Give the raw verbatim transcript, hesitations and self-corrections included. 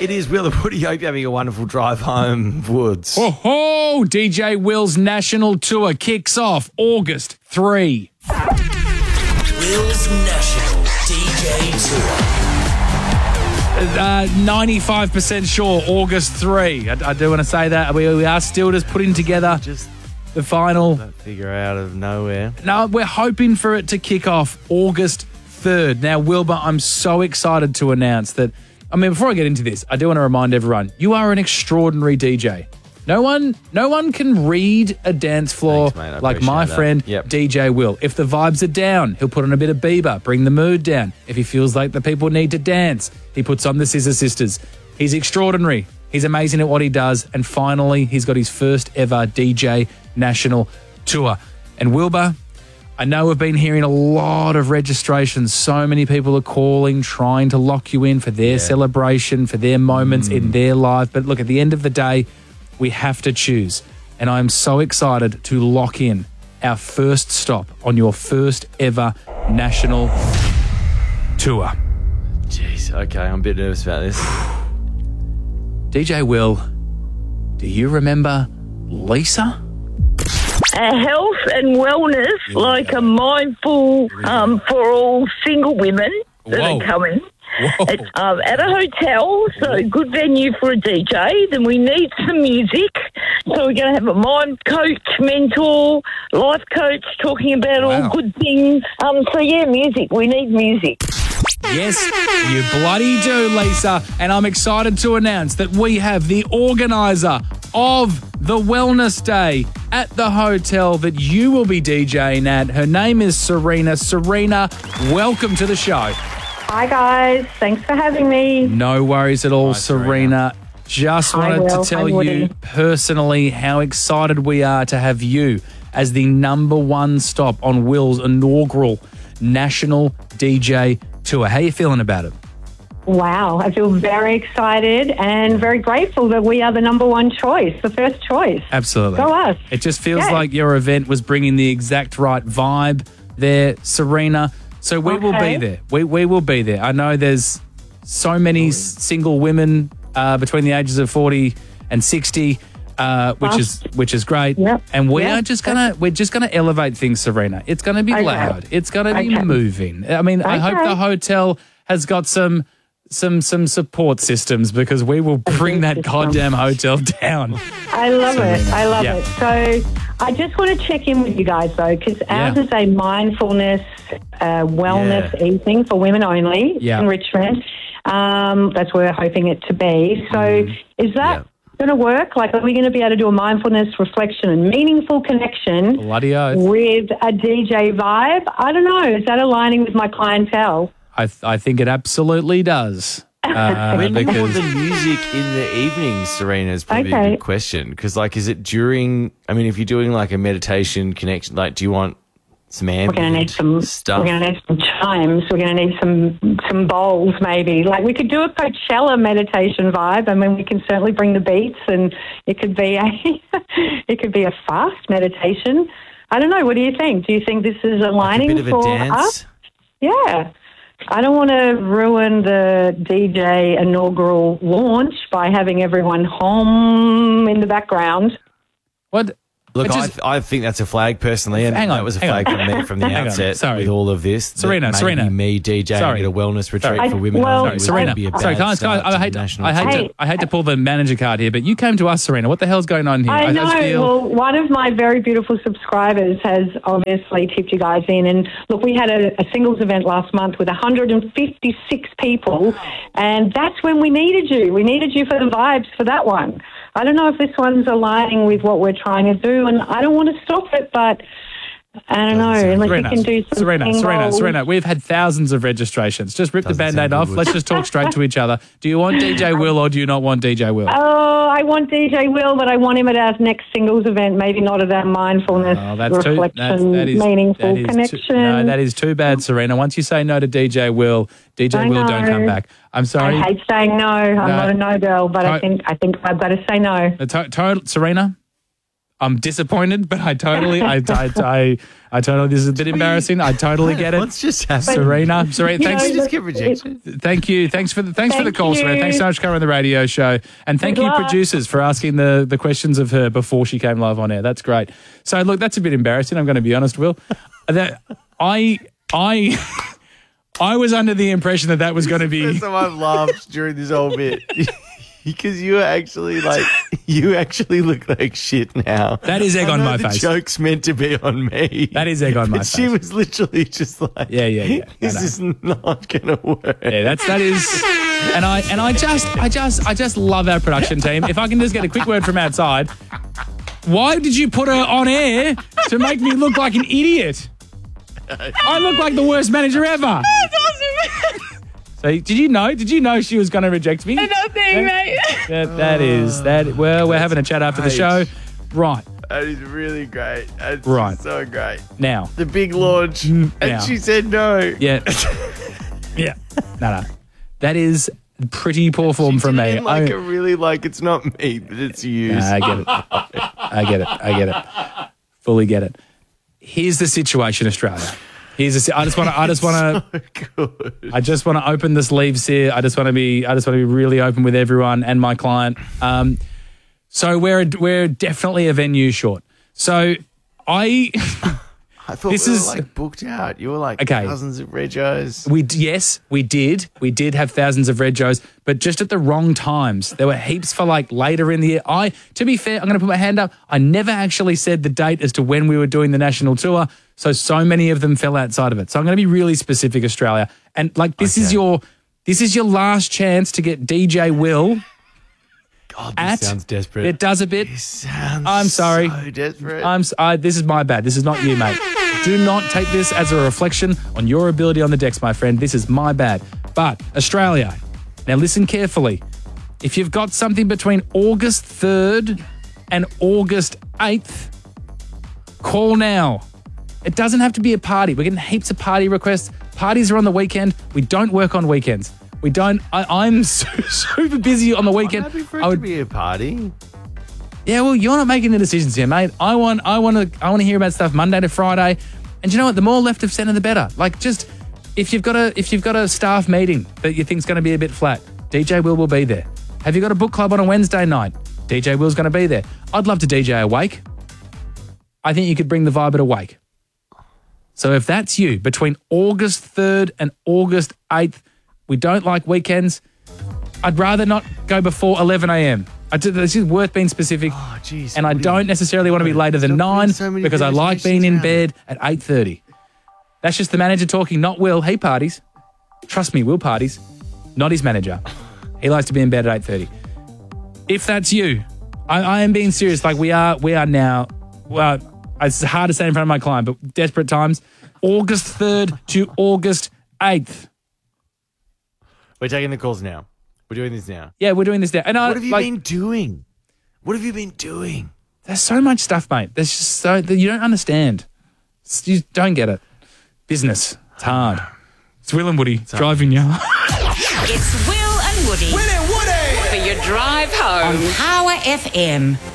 It is Will and Woody. Hope you're having a wonderful drive home, Woods. Oh, ho! D J Will's national tour kicks off August third. Will's national D J tour. Uh, ninety-five percent sure August third. I, I do want to say that. We, we are still just putting together Just the final. don't figure out of nowhere. No, we're hoping for it to kick off August third. Now, Wilbur, I'm so excited to announce that. I mean, before I get into this, I do want to remind everyone, you are an extraordinary D J. No one no one can read a dance floor Thanks, mate. I like my appreciate that. friend Yep. D J Will. If the vibes are down, he'll put on a bit of Bieber, bring the mood down. If he feels like the people need to dance, he puts on the Scissor Sisters. He's extraordinary. He's amazing at what he does. And finally, he's got his first ever D J national tour. And Wilbur, I know we've been hearing a lot of registrations. So many people are calling, trying to lock you in for their Yeah. celebration, for their moments Mm. in their life. But look, at the end of the day, we have to choose. And I'm so excited to lock in our first stop on your first ever national tour. Jeez, okay, I'm a bit nervous about this. D J Will, do you remember Lisa? Uh, health and wellness, like a mindful um, for all single women that Whoa. are coming. Whoa. It's um, at a hotel, so good venue for a D J. Then we need some music. So we're going to have a mind coach, mentor, life coach talking about Wow. all good things. Um, so, yeah, music. We need music. Yes, you bloody do, Lisa. And I'm excited to announce that we have the organiser of the Wellness Day at the hotel that you will be DJing at. Her name is Serena. Serena, welcome to the show. Hi guys, thanks for having me. No worries at all, Hi, Serena. Serena. Just Hi, wanted Will. to tell Hi, you Woody. personally how excited we are to have you as the number one stop on Will's inaugural national D J tour. How are you feeling about it? Wow, I feel very excited and very grateful that we are the number one choice, the first choice. Absolutely. Go us. It just feels Yeah. like your event was bringing the exact right vibe there, Serena. So we will be Okay. there. We we will be there. I know there's so many s- single women uh, between the ages of forty and sixty, uh, which Well, is which is great. Yep. And we Yep. are just gonna we're just gonna elevate things, Serena. It's gonna be Okay. loud. It's gonna be Okay. moving. I mean, I hope Okay. the hotel has got some. Some some support systems because we will bring that system. goddamn hotel down. I love it. I love Yeah. it. So I just want to check in with you guys though, because ours Yeah. is a mindfulness, uh, wellness Yeah. evening for women only Yeah. in Richmond. Um, that's where we're hoping it to be. So is that Yeah. going to work? Like, are we going to be able to do a mindfulness, reflection, and meaningful connection Bloody oath. with a D J vibe? I don't know. Is that aligning with my clientele? I th- I think it absolutely does. Uh, When you want because the music in the evenings, Serena, is probably a Okay. good question. Because, like, is it during, I mean, if you're doing, like, a meditation connection, like, do you want some ambient We're going to need some. stuff? We're going to need some chimes. We're going to need some some bowls, maybe. Like we could do a Coachella meditation vibe. I mean, we can certainly bring the beats, and it could be a it could be a fast meditation. I don't know. What do you think? Do you think this is a aligning bit of a for dance? us? Yeah. I don't want to ruin the D J inaugural launch by having everyone home in the background. what? Look, It I, just- th- I think that's a flag personally, and Hang on, that was a hang flag on. from me from the Hang on, outset. sorry. With all of this, that Serena, maybe Serena. me DJing Sorry. at a wellness retreat I- for women well- only Sorry, would Serena. be a bad Sorry, can I, can I, start I to hate, the to, national I hate tour. to, I hate to pull the manager card here, but you came to us, Serena. What the hell's going on here? I know. just feel, Well, one of my very beautiful subscribers has obviously tipped you guys in. And look, we had a, a singles event last month with one hundred fifty-six people. And that's when we needed you. We needed you for the vibes for that one. I don't know if this one's aligning with what we're trying to do. And I don't want to stop it, but I don't know. Unless Serena, you can do some Serena, Serena, singles. Serena, we've had thousands of registrations. Just rip Doesn't the Band-Aid sound off. good. Let's just talk straight to each other. Do you want D J Will or do you not want D J Will? Oh, I want D J Will, but I want him at our next singles event, maybe not at our mindfulness, Oh, that's too, reflection, that's, that is, meaningful that is connection. Too, no, that is too bad, Serena. Once you say no to D J Will, D J I Will don't know. come back. I'm sorry. I hate saying no. I'm No. not a no girl, but I Right. think I think I've got to say no. Uh, to- to- Serena, I'm disappointed, but I totally, I, I, I, I totally, this is a bit embarrassing. I totally get it. What's just happened? Serena, Serena, You thanks. know, Did we just get rejected? Thank you. Thanks for the thanks for the Thank call, Serena. you. Thanks so much for coming on the radio show. And thank Good you, luck. producers, for asking the, the questions of her before she came live on air. That's great. So look, that's a bit embarrassing, I'm going to be honest, Will. That I I I was under the impression that that was going to be First time I've laughed during this whole bit. Because you were actually like, you actually look like shit now. That is egg I on know my the face. joke's meant to be on me. That is egg on my But face. She was literally just like, Yeah, yeah, yeah. This I know. is not gonna work. Yeah, that's that is, and I and I just I just I just love our production team. If I can just get a quick word from outside, why did you put her on air to make me look like an idiot? I look like the worst manager ever. So did you know? Did you know she was going to reject me? Nothing, mate. That, that is that. Well, we're having a chat after the show, right That is really great. That's Right. so great. now. The big launch. And now. she said no. Yeah, yeah. No, no. That is pretty poor form from me. Didn't like I- it really like it's not me, but it's you. Nah, I get it. I get it. I get it. Fully get it. Here's the situation, Australia. Here's the. si- I just want to. I just want to. Good. I just want to open the sleeves here. I just want to be. I just want to be really open with everyone and my client. Um, so we're we're definitely a venue short. So I. I thought This we were is- like booked out. You were like Okay. thousands of regos. We d- yes, we did. We did have thousands of red Joes, but just at the wrong times. There were heaps for like later in the year. I, to be fair, I'm going to put my hand up. I never actually said the date as to when we were doing the national tour, so so many of them fell outside of it. So I'm going to be really specific, Australia, and like this is Okay. your this is your last chance to get D J Will. God, this At sounds desperate. It does a bit. This sounds I'm sorry. so desperate. I'm. s- I, this is my bad. This is not you, mate. Do not take this as a reflection on your ability on the decks, my friend. This is my bad. But Australia, now listen carefully. If you've got something between August third and August eighth, call now. It doesn't have to be a party. We're getting heaps of party requests. Parties are on the weekend. We don't work on weekends. We don't. I, I'm so, super busy on the weekend. I'm happy for it I would to be a party. yeah, well, you're not making the decisions here, mate. I want, I want to, I want to hear about stuff Monday to Friday, and you know what? The more left of centre, the better. Like, just if you've got a, if you've got a staff meeting that you think's going to be a bit flat, D J Will will be there. Have you got a book club on a Wednesday night? D J Will's going to be there. I'd love to D J Awake. I think you could bring the vibe at Awake. So if that's you, between August third and August eighth, we don't like weekends. I'd rather not go before eleven a.m. I do, this is worth being specific. Oh, jeez. And I Woody. don't necessarily want to be later than Stop putting nine so many because I like being in limitations bed at eight thirty. That's just the manager talking, not Will. He parties. Trust me, Will parties. Not his manager. He likes to be in bed at eight thirty. If that's you, I, I am being serious. Like we are, we are now. Well, it's hard to say in front of my client, but desperate times. August third to August eighth. We're taking the calls now. We're doing this now. Yeah, we're doing this now. And I, What have you like, been doing? What have you been doing? There's so much stuff, mate. There's just so that you don't understand. It's- You don't get it. Business. It's hard. It's Will and Woody driving you. It's Will and Woody. Will and Woody. For your drive home. Power F M.